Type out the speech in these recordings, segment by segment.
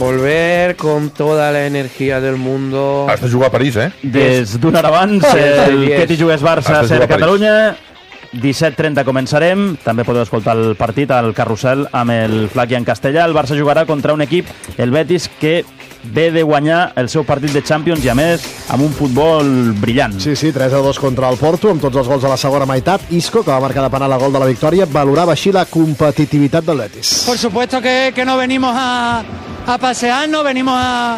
volver con toda la energía del mundo. Has de jugar a París, Des d'una hora abans, el Ketty Jugues Barça, Ser Catalunya. 17:30 començarem. També podeu escoltar el partit al Carrusel amb el Flac i en castellà. El Barça jugarà contra un equip, el Betis, que ve de guanyar el seu partit de Champions i, a més, amb un futbol brillant. Sí, 3-2 contra el Porto, amb tots els gols a la segona meitat. Isco, que va marcar de penal el gol de la victòria, valorava així la competitivitat del Betis. Por supuesto que no venimos a pasearnos, venimos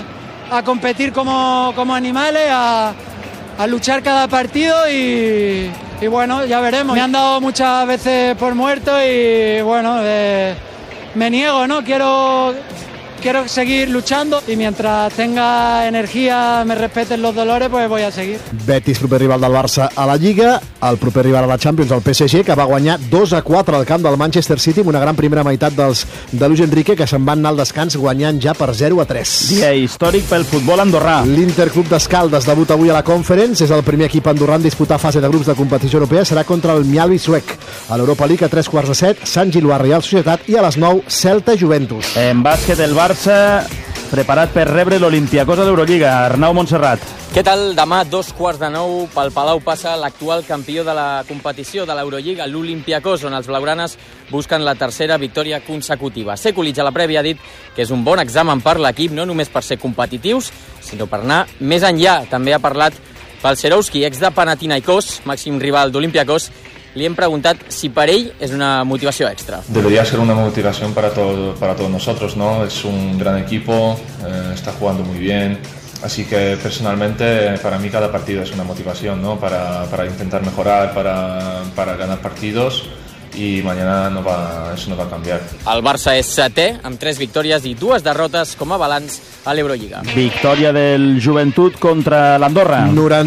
a competir como animales, a luchar cada partido y bueno, ya veremos. Me han dado muchas veces por muerto y bueno, me niego, ¿no? Quiero seguir luchando y mientras tenga energía, me respeten los dolores, pues voy a seguir. Betis, proper rival del Barça a la Lliga, el proper rival a la Champions, el PSG, que va guanyar 2-4 al camp del Manchester City amb una gran primera meitat de Luis Enrique, que se'n van anar al descans guanyant ja per 0-3. Dia històric pel futbol andorrà. L'Interclub d'Escaldes debuta avui a la Conference, és el primer equip andorrà en disputar fase de grups de competició europea, serà contra el Mjällby suec. A l'Europa League a 3:15, Sant Gilloà Reial Societat i a les 9, Celta Juventus. En bàsquet, el Barça preparat per rebre l'Olympiacos a l'Eurolliga. Arnau Montserrat. Què tal? Demà, 8:45, pel Palau passa l'actual campió de la competició de l'Eurolliga, l'Olympiacos, on els blaugranes busquen la tercera victòria consecutiva. Sekulic a la prèvia ha dit que és un bon examen per l'equip, no només per ser competitius, sinó per anar més enllà. També ha parlat Palcerovski, ex de Panathinaikos, màxim rival d'Olympiacos. Le hem preguntat si per ell és una motivació extra. Debería ser una motivación para todos nosotros, ¿no? Es un gran equipo, está jugando muy bien, así que personalmente para mí cada partido es una motivación, ¿no? Para intentar mejorar, para ganar partidos. I mañana eso no va a canviar. El Barça és setè, amb 3 victòries i 2 derrotes com a balanç a l'Eurolliga. Victòria del Joventut contra l'Andorra.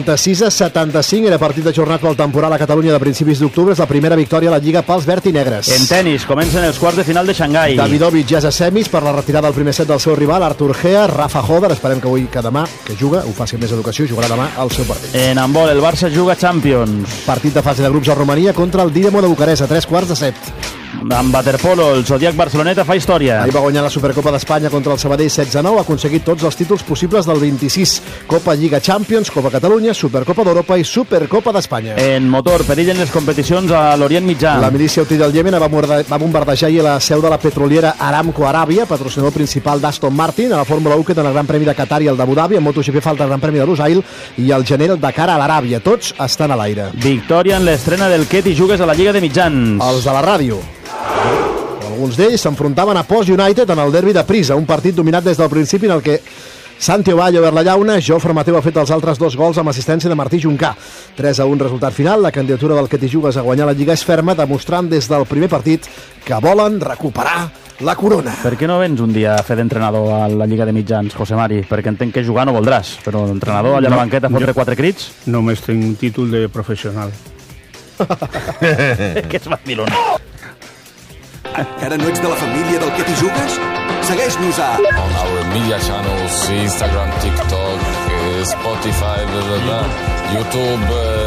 96-75, era partit ajornat pel temporal a Catalunya de principis d'octubre. És la primera victòria a la Lliga pels verd i negres. En tenis, comencen els quarts de final de Xangai. Davidovic ja és a semis per la retirada del primer set del seu rival, Artur Gea. Rafa Hover, esperem que avui, que demà, que juga, ho faci amb més educació, jugarà demà al seu partit. En handbol, el Barça juga Champions. Partit de fase de grups a Romania contra el Dinamo de Bucarest a 3:15. En waterpolo, el Zodiac Barceloneta fa història. Ahir va guanyar la Supercopa d'Espanya contra el Sabadell 16-9, ha aconseguit tots els títols possibles del 26. Copa Lliga Champions, Copa Catalunya, Supercopa d'Europa i Supercopa d'Espanya. En motor, perillen les competicions a l'Orient Mitjà. La milícia Houthi del Iemen va bombardejar ahir la seu de la petroliera Aramco Aràbia, patrocinador principal d'Aston Martin. A la Fórmula 1 queden el Gran Premi de Qatar i el d'Abu Dhabi. En MotoGP falta el Gran Premi de Lusail i el gener el Dakar a l'Aràbia. Tots estan a l'aire. Victòria en l'estrena del Ketty Jugues a la Lliga de Mitjans. Els de la ràdio. Alguns d'ells s'enfrontaven a Post United en el derbi de Prisa, un partit dominat des del principi en el que Santi Ovallo per la llauna, Jofre Mateu ha fet els altres 2 gols amb assistència de Martí Juncà. 3-1 resultat final. La candidatura del Ketty Jugues a guanyar la Lliga és ferma, demostrant des del primer partit que volen recuperar la corona. Per què no vens un dia a fer d'entrenador a la Lliga de Mitjans, José Mari? Perquè entenc que jugar no voldràs, però entrenador allà a la banqueta fotre 4 crits? Només tinc un títol de professional. Que és vacilón. Encara no ets de la família del Ketty Jugues? Segueix-nos a... On our media channels, Instagram, TikTok, Spotify, YouTube,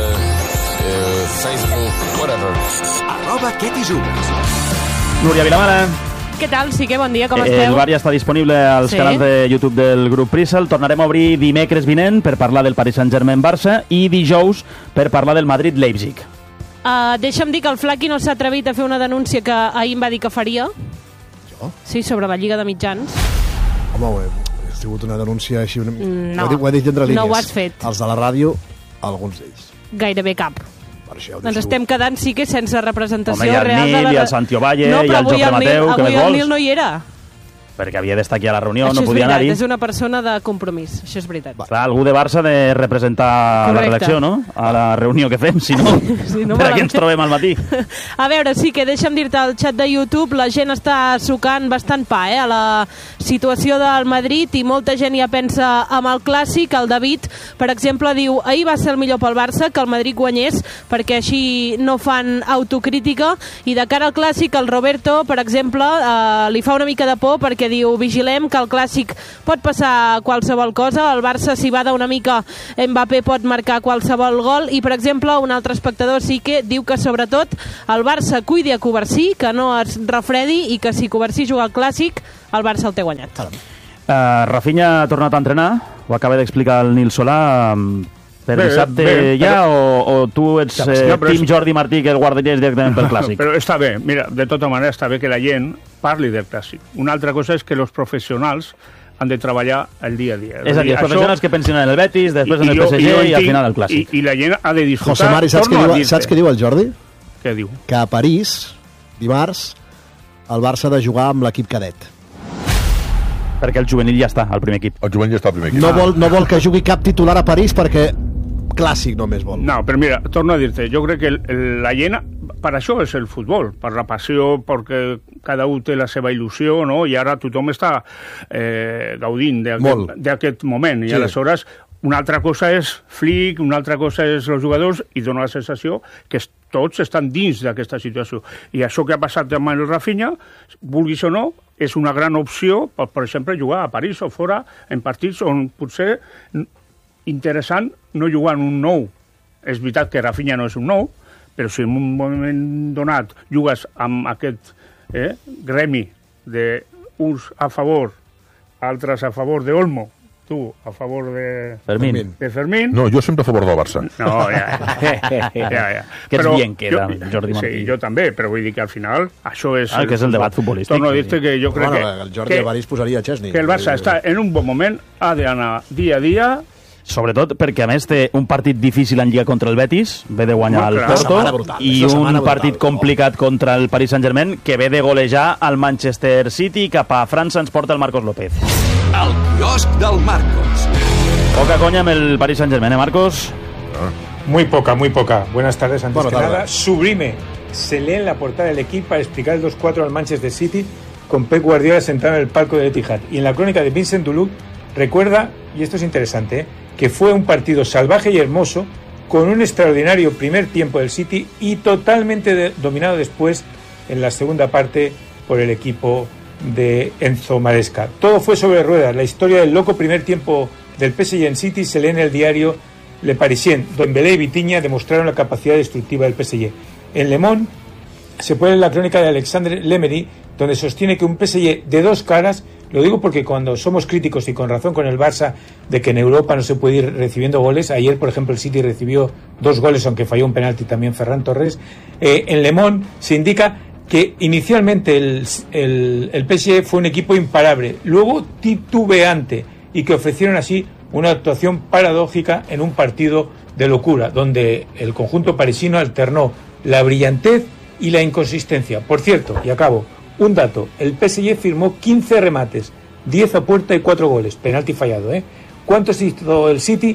Facebook, whatever. @KettyJugues. Núria Vilamara. Què tal? Sí que bon dia, com esteu? El bar ja està disponible als canals de YouTube del grup Prisa. El tornarem a obrir dimecres vinent per parlar del Paris Saint-Germain-Barça i dijous per parlar del Madrid-Leipzig. Deixa'm dir que el Flaqui no s'ha atrevit a fer una denúncia que ahir em va dir que faria. Jo? Sí, sobre la Lliga de Mitjans. Home, ha sigut una denúncia així... No, ho he dit entre línies. no ho has fet. Els de la ràdio, alguns d'ells. Gairebé cap. Ja ens estem quedant, sí que sense representació real. Home, i el Nil, i el Santi Ovalle, i el Jofre Mateu, que més vols? Avui el Nil no hi era. Perquè havia d'estar aquí a la reunió, això no podia anar-hi. És una persona de compromís, això és veritat. Clar, algú de Barça ha de representar la redacció, no? A la reunió que fem, si no, sí, no per aquí ens trobem al matí. A veure, sí que deixa'm dir-te al xat de YouTube, la gent està sucant bastant pa, a la situació del Madrid i molta gent ja pensa amb el clàssic. El David, per exemple, diu ahir va ser el millor pel Barça que el Madrid guanyés perquè així no fan autocrítica, i de cara al clàssic el Roberto, per exemple, li fa una mica de por perquè diu, vigilem que el clàssic pot passar qualsevol cosa, el Barça si bada una mica Mbappé pot marcar qualsevol gol, i per exemple un altre espectador sí que diu que sobretot el Barça cuidi a Covarsí, que no es refredi i que si Covarsí juga al clàssic el Barça el té guanyat. Rafinha ha tornat a entrenar, ho acaba d'explicar el Nil Solà. Per dissabte o tu ets Team Jordi Martí, que el guardaries directament pel Clàssic? Però està bé, mira, de tota manera està bé que la gent parli del Clàssic. Una altra cosa és que els professionals han de treballar el dia a dia. És a dir, els professionals que pensen en el Betis, després en el PSG i al final el Clàssic. I la gent ha de disfrutar. José Mari, saps què diu el Jordi? Què diu? Que a París, dimarts, el Barça ha de jugar amb l'equip cadet. Perquè el juvenil ja està al primer equip. El juvenil ja està al primer equip. No vol que jugui cap titular a París perquè Clàssic només vol. No, però mira, torno a dir-te, jo crec que la gent, per això és el futbol, per la passió, perquè cada un té la seva il·lusió, no? I ara tothom està gaudint d'aquest moment. I aleshores, una altra cosa és Flick, una altra cosa és els jugadors, i dona la sensació que tots estan dins d'aquesta situació. I això que ha passat amb el Rafinha, vulguis o no, és una gran opció per exemple, jugar a París o fora en partits on potser interessant no jugar en un nou. És veritat que Rafinha no és un nou, però si en un moment donat jugues amb aquest gremi d'uns a favor, altres a favor d'Olmo, tu a favor de Fermín. No, jo sempre a favor del Barça. No, ja. Que ets bien queda, Jordi Martí. Sí, jo també, però vull dir que al final això és... que és el debat futbolístic. Torno a dir-te que jo crec que... El Jordi a París posaria Chesney. Que el Barça està en un bon moment, ha d'anar dia a dia. Sobretot perquè, a més, té un partit difícil en Lliga contra el Betis, ve de guanyar el Porto, i un partit complicat contra el Paris Saint-Germain, que ve de golejar al Manchester City. Cap a França ens porta el Marcos López. El quiosc del Marcos. Poca conya amb el Paris Saint-Germain, Marcos? Muy poca. Buenas tardes. Antes que nada, sublime. Se lee en la portada del equipo para explicar el 2-4 al Manchester City con Pep Guardiola sentado en el palco de Etihad. Y en la crónica de Vincent Duluth recuerda, y esto es interesante, que fue un partido salvaje y hermoso, con un extraordinario primer tiempo del City y totalmente dominado después en la segunda parte por el equipo de Enzo Maresca. Todo fue sobre ruedas. La historia del loco primer tiempo del PSG en City se lee en el diario Le Parisien. Dembélé y Vitinha demostraron la capacidad destructiva del PSG. En Le Monde se puede leer la crónica de Alexandre Lemery, donde sostiene que un PSG de dos caras, lo digo porque cuando somos críticos y con razón con el Barça de que en Europa no se puede ir recibiendo goles, ayer por ejemplo el City recibió 2 goles aunque falló un penalti también Ferran Torres, en Le Monde se indica que inicialmente el PSG fue un equipo imparable, luego titubeante, y que ofrecieron así una actuación paradójica en un partido de locura, donde el conjunto parisino alternó la brillantez y la inconsistencia. Por cierto, y acabo, un dato, el PSG firmó 15 remates, 10 a puerta y 4 goles, penalti fallado, ¿eh? ¿Cuántos hizo el City?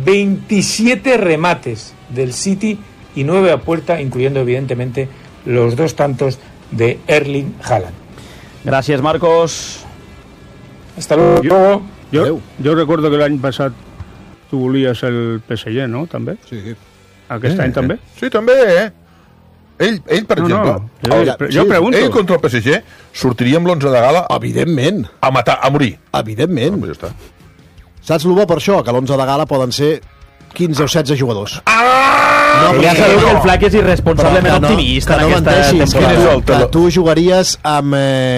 27 remates del City y 9 a puerta, incluyendo evidentemente los 2 tantos de Erling Haaland. Gracias, Marcos. Hasta luego. Jo recordo que l'any passat tu volies el PSG, no? També? Sí. Aquest any també? Sí, també, Ell, per exemple, jo pregunto. Ell contra el PSG sortiria amb l'11 de gala, evidentment, a matar, a morir. Evidentment. Ja està. Saps el bo per això? Que l'11 de gala poden ser 15 o 16 jugadors. No, ja sabeu que el Flac és irresponsablement optimista en aquesta temporada. Que tu jugaries amb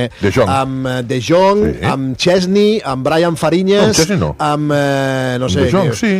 De Jong, amb Chesney, amb Brian Fariñas, amb no sé... De Jong, sí.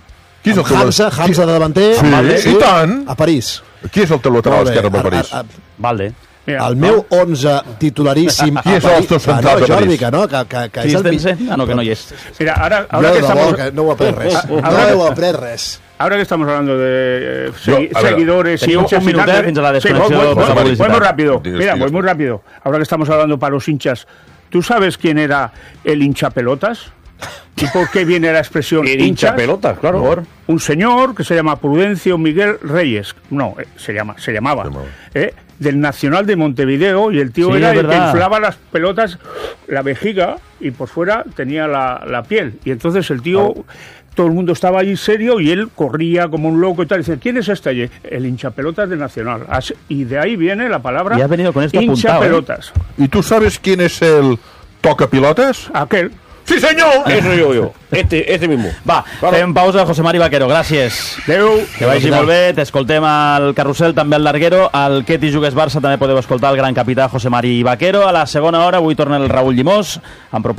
Hamza de davanter. Sí, i tant. A París. Qui és el teu lateral esquerre per París? Valde. El meu 11 titularíssim... Qui és el teu central de París? Que és el Christensen? Ah, no, que no hi és. Mira, ahora que estamos... No ho he après res. Ahora que estamos hablando de seguidores y hinchas... Un minuto fins a la desconexión. Voy muy rápido. Mira, voy muy rápido. Ahora que estamos hablando para los hinchas, ¿tú sabes quién era el hinchapelotas? ¿Y por qué viene la expresión hincha pelotas? Claro. Un señor que se llama Prudencio Miguel Reyes, se llamaba, del Nacional de Montevideo, y el tío era el que inflaba las pelotas, la vejiga, y por fuera tenía la piel. Y entonces el tío, todo el mundo estaba allí serio, y él corría como un loco y tal. Y dice, ¿quién es este? El hinchapelotas del Nacional. Y de ahí viene la palabra hinchapelotas. ¿Y tú sabes quién es el tocapilotes? Aquel. Sí, senyor! Eso yo. Este mismo. Va, fem pausa. José Mari Vaquero, gràcies. Adéu. Que vagi molt bé. T'escoltem al Carrusel, també al Larguero. Al Què t'hi jugues Barça també podeu escoltar el gran capità José Mari Vaquero. A la segona hora avui torna el Raúl Llimós amb